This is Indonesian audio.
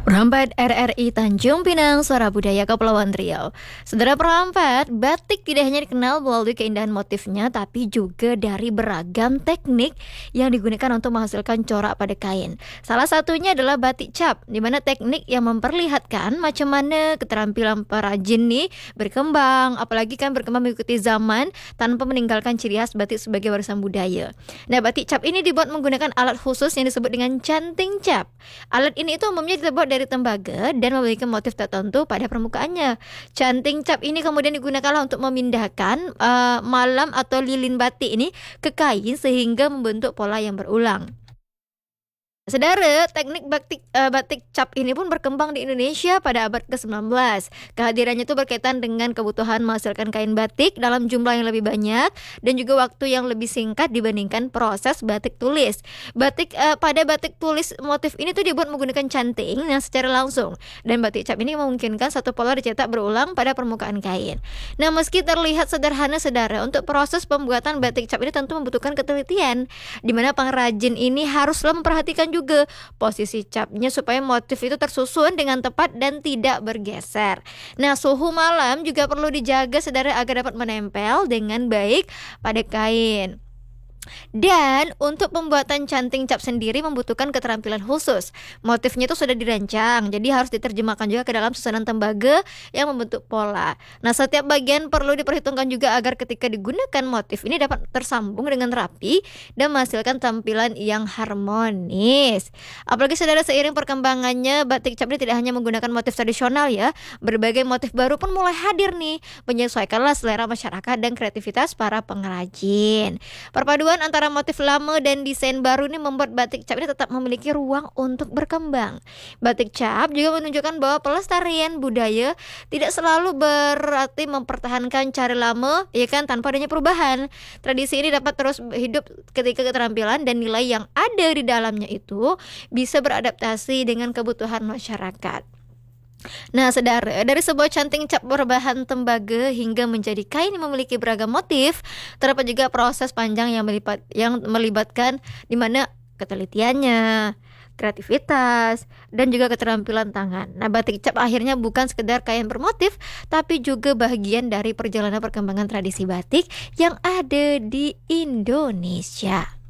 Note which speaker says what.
Speaker 1: Perambat RRI Tanjung Pinang, Suara Budaya Kepulauan Riau. Saudara perambat, batik tidak hanya dikenal melalui keindahan motifnya, tapi juga dari beragam teknik yang digunakan untuk menghasilkan corak pada kain. Salah satunya adalah batik cap, di mana teknik yang memperlihatkan macam mana keterampilan perajin nih berkembang, apalagi kan berkembang mengikuti zaman tanpa meninggalkan ciri khas batik sebagai warisan budaya. Nah, batik cap ini dibuat menggunakan alat khusus yang disebut dengan canting cap. Alat ini itu umumnya terbuat dari tembaga dan memiliki motif tertentu pada permukaannya. Canting cap ini kemudian digunakan untuk memindahkan malam atau lilin batik ini ke kain sehingga membentuk pola yang berulang. Saudara, teknik batik cap ini pun berkembang di Indonesia pada abad ke-19. Kehadirannya itu berkaitan dengan kebutuhan menghasilkan kain batik dalam jumlah yang lebih banyak dan juga waktu yang lebih singkat dibandingkan proses batik tulis. Pada batik tulis motif ini tuh dibuat menggunakan canting yang secara langsung, dan batik cap ini memungkinkan satu pola dicetak berulang pada permukaan kain. Nah, meski terlihat sederhana, saudara, untuk proses pembuatan batik cap ini tentu membutuhkan ketelitian, di mana pengrajin ini haruslah memperhatikan juga posisi capnya supaya motif itu tersusun dengan tepat dan tidak bergeser. Nah, suhu malam juga perlu dijaga, saudara, agar dapat menempel dengan baik pada kain. Dan untuk pembuatan canting cap sendiri membutuhkan keterampilan khusus. Motifnya itu sudah dirancang, jadi harus diterjemahkan juga ke dalam susunan tembaga yang membentuk pola. Nah, setiap bagian perlu diperhitungkan juga agar ketika digunakan motif ini dapat tersambung dengan rapi dan menghasilkan tampilan yang harmonis. Apalagi, saudara, seiring perkembangannya batik cap ini tidak hanya menggunakan motif tradisional ya, berbagai motif baru pun mulai hadir nih, menyesuaikanlah selera masyarakat dan kreativitas para pengrajin. Perpaduan antara motif lama dan desain baru ini membuat batik cap ini tetap memiliki ruang untuk berkembang. Batik cap juga menunjukkan bahwa pelestarian budaya tidak selalu berarti mempertahankan cara lama, ya kan, tanpa adanya perubahan. Tradisi ini dapat terus hidup ketika keterampilan dan nilai yang ada di dalamnya itu bisa beradaptasi dengan kebutuhan masyarakat. Nah, saudara, dari sebuah canting cap berbahan tembaga hingga menjadi kain yang memiliki beragam motif, terdapat juga proses panjang yang melibatkan di mana ketelitiannya, kreativitas, dan juga keterampilan tangan. Nah, batik cap akhirnya bukan sekedar kain bermotif, tapi juga bagian dari perjalanan perkembangan tradisi batik yang ada di Indonesia.